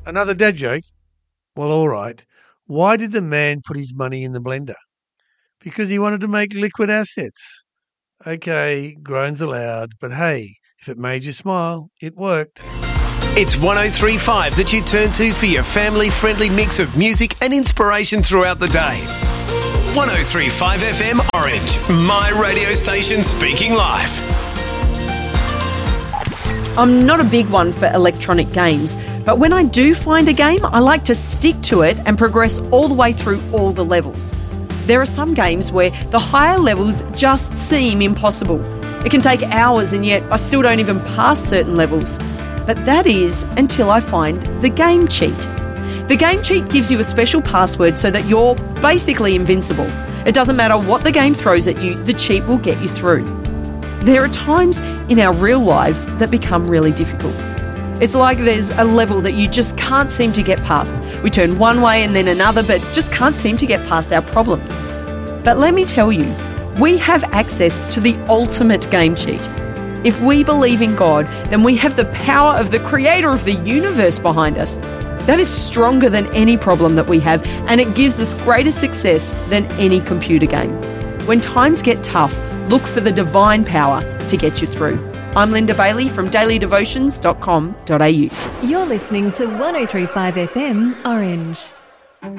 another dad joke? Well, all right. Why did the man put his money in the blender? Because he wanted to make liquid assets. Okay, groans allowed, but hey, if it made you smile, it worked. It's 103.5 that you turn to for your family-friendly mix of music and inspiration throughout the day. 103.5 FM Orange, my radio station speaking live. I'm not a big one for electronic games, but when I do find a game, I like to stick to it and progress all the way through all the levels. There are some games where the higher levels just seem impossible. It can take hours and yet I still don't even pass certain levels. But that is until I find the game cheat. The game cheat gives you a special password so that you're basically invincible. It doesn't matter what the game throws at you, the cheat will get you through. There are times in our real lives that become really difficult. It's like there's a level that you just can't seem to get past. We turn one way and then another, but just can't seem to get past our problems. But let me tell you, we have access to the ultimate game cheat. If we believe in God, then we have the power of the creator of the universe behind us. That is stronger than any problem that we have, and it gives us greater success than any computer game. When times get tough, look for the divine power to get you through. I'm Linda Bailey from dailydevotions.com.au. You're listening to 103.5 FM Orange.